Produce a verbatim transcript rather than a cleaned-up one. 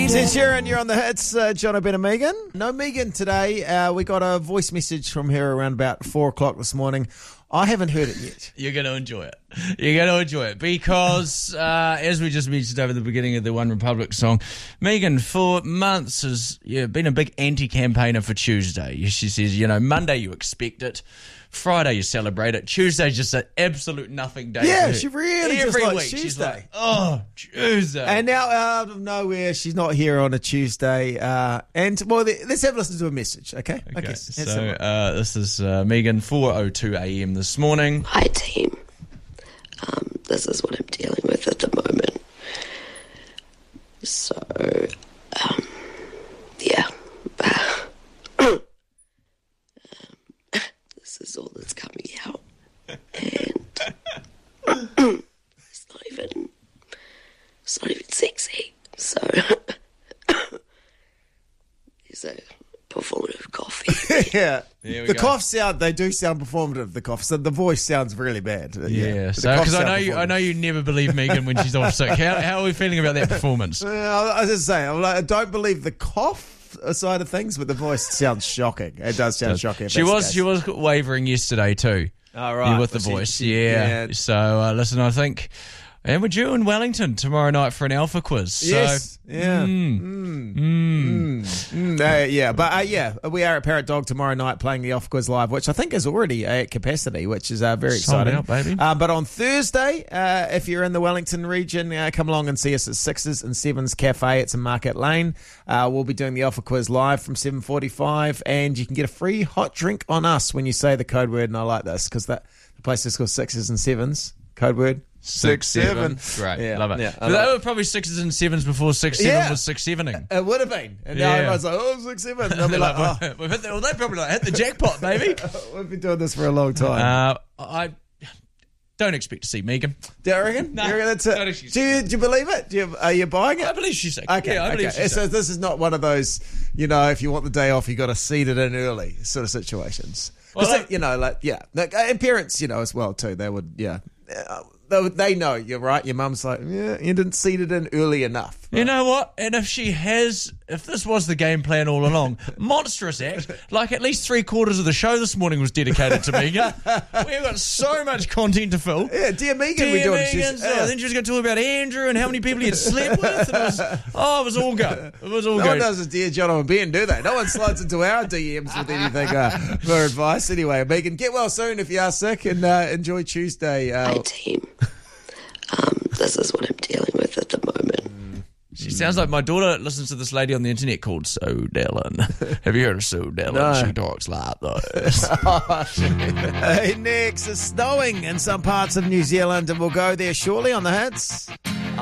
Ted Sheeran, you're on the hits. Uh, John O'Brien and Megan. No Megan today. Uh, we got a voice message from her around about four o'clock this morning. I haven't heard it yet. You're going to enjoy it. You're going to enjoy it because, uh, as we just mentioned over the beginning of the One Republic song, Megan, for months, has yeah, been a big anti-campaigner for Tuesday. She says, you know, Monday you expect it, Friday you celebrate it, Tuesday's just an absolute nothing day. Yeah, she really Every just likes week Tuesday. She's like, oh, Tuesday. And now, out of nowhere, she's not here on a Tuesday. Uh, and, well, let's have a listen to a message, okay? Okay, so uh, this is uh, Megan, four oh two a.m. this morning. Hi, team. Um, this is what I'm dealing with at the moment. So, um, yeah. um, this is all that's coming out. And it's not even, it's not even sexy. So, there's a performative coffee. Yeah. There we The go. cough sound, they do sound performative, the cough. So the voice sounds really bad. Yeah, Yeah. But the so cough because I sound know you, I performative. know you never believe Megan when she's off sick. How, how are we feeling about that performance? Uh, I was just saying, I'm like, I don't believe the cough side of things, but the voice sounds shocking. It does sound shocking. if She that's the was case. she was wavering yesterday too. Oh, right. Yeah, with the Was she- voice, she- yeah. yeah. So uh, listen, I think, and we're due in Wellington tomorrow night for an alpha quiz. So, Yes. Yeah. mm, Mm. mm. Mm, uh, yeah, but uh, yeah, we are at Parrot Dog tomorrow night playing the Off Quiz Live, which I think is already at capacity, which is uh, very Sold exciting. out, baby. Uh, but on Thursday, uh, if you're in the Wellington region, uh, come along and see us at Sixes and Sevens Cafe. It's in Market Lane. Uh, we'll be doing the Offer Quiz Live from seven forty-five, and you can get a free hot drink on us when you say the code word. And I like this because that the place is called Sixes and Sevens. Code word. Six, seven. Great. Yeah, Love it. yeah, I But love they it. were probably sixes and sevens before six, seven Yeah. was six, sevening. It would have been. And now Yeah. everyone's like, oh, six, seven. And I'll be They're like, like, oh, we've hit the, well, they probably like hit the jackpot, baby. we've been doing this for a long time. uh, I don't expect to see Megan. Do you reckon? No, you reckon that's it? don't actually Do you, do you believe it? Do you, are you buying it? I believe she's sick. Okay, yeah, I okay. believe she's So sick. this is not one of those, you know, if you want the day off, you got to seed it in early sort of situations. 'Cause Well, they- I- you know, like yeah, like, and parents, you know, as well too. They would, yeah, Uh, they, would- they know you're right. Your mum's like, yeah, you didn't seed it in early enough. You know what? And if she has, if this was the game plan all along, monstrous act. Like at least three quarters of the show this morning was dedicated to Megan. We've got so much content to fill. Yeah, dear Megan, Dear we're doing. Megan, she's- so yeah. then she was going to talk about Andrew and how many people he had slept with. And it was, oh, it was all go. It was all No go. one does a Dear John or Ben, do they? No one slides into our D Ms with anything uh, for advice. Anyway, Megan, get well soon if you are sick, and uh, enjoy Tuesday. Uh, Hi, team. Um, this is what I'm dealing with at the moment. She sounds like my daughter listens to this lady on the internet called So Dellen. Have you heard of So Dellen? No. She talks like this. Hey, next, it's snowing in some parts of New Zealand, and we'll go there shortly on the hits.